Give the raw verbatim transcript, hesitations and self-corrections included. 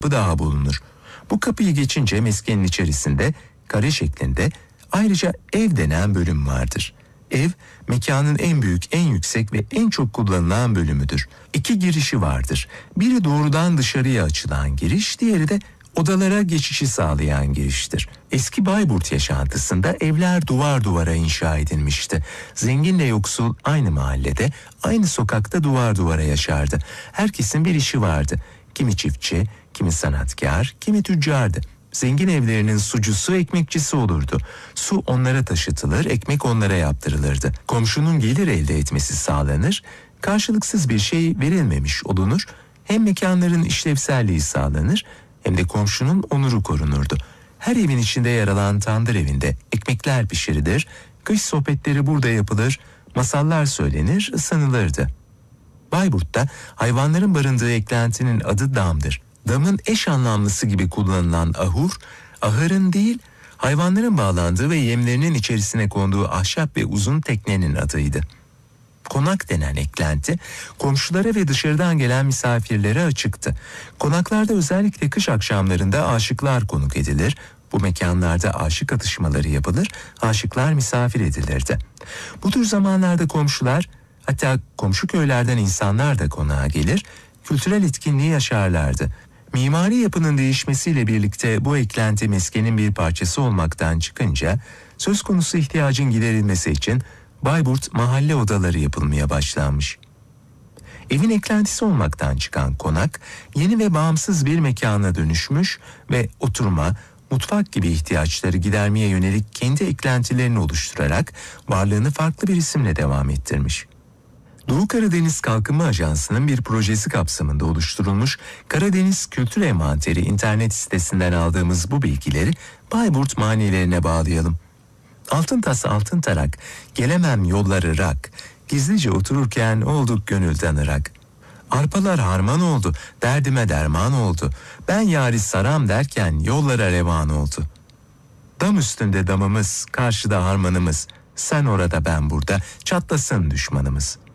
kapı daha bulunur. Bu kapıyı geçince meskenin içerisinde kare şeklinde ayrıca ev denen bölüm vardır. Ev, mekanın en büyük, en yüksek ve en çok kullanılan bölümüdür. İki girişi vardır. Biri doğrudan dışarıya açılan giriş, diğeri de odalara geçişi sağlayan giriştir. Eski Bayburt yaşantısında evler duvar duvara inşa edilmişti. Zenginle yoksul aynı mahallede, aynı sokakta duvar duvara yaşardı. Herkesin bir işi vardı. Kimi çiftçi, kimi sanatkar, kimi tüccardı. Zengin evlerinin sucusu, ekmekçisi olurdu. Su onlara taşıtılır, ekmek onlara yaptırılırdı. Komşunun gelir elde etmesi sağlanır, karşılıksız bir şey verilmemiş olunur. Hem mekanların işlevselliği sağlanır, hem de komşunun onuru korunurdu. Her evin içinde yer alan tandır evinde ekmekler pişirilir, kış sohbetleri burada yapılır, masallar söylenir, ısınılırdı. Bayburt'ta hayvanların barındığı eklentinin adı damdır. Damın eş anlamlısı gibi kullanılan ahur, ahırın değil, hayvanların bağlandığı ve yemlerinin içerisine konduğu ahşap ve uzun teknenin adıydı. Konak denen eklenti, komşulara ve dışarıdan gelen misafirlere açıktı. Konaklarda özellikle kış akşamlarında aşıklar konuk edilir, bu mekanlarda aşık atışmaları yapılır, aşıklar misafir edilirdi. Bu tür zamanlarda komşular, hatta komşu köylerden insanlar da konağa gelir, kültürel etkinliği yaşarlardı. Mimari yapının değişmesiyle birlikte bu eklenti meskenin bir parçası olmaktan çıkınca, söz konusu ihtiyacın giderilmesi için Bayburt mahalle odaları yapılmaya başlanmış. Evin eklentisi olmaktan çıkan konak, yeni ve bağımsız bir mekana dönüşmüş ve oturma, mutfak gibi ihtiyaçları gidermeye yönelik kendi eklentilerini oluşturarak varlığını farklı bir isimle devam ettirmiş. Doğu Karadeniz Kalkınma Ajansı'nın bir projesi kapsamında oluşturulmuş Karadeniz Kültür Envanteri internet sitesinden aldığımız bu bilgileri Bayburt manilerine bağlayalım. Altın tas altın tarak, gelemem yolları rak, gizlice otururken olduk gönülden ırak. Arpalar harman oldu, derdime derman oldu, ben yâri saram derken yollara revan oldu. Dam üstünde damımız, karşıda harmanımız, sen orada ben burada, çatlasın düşmanımız.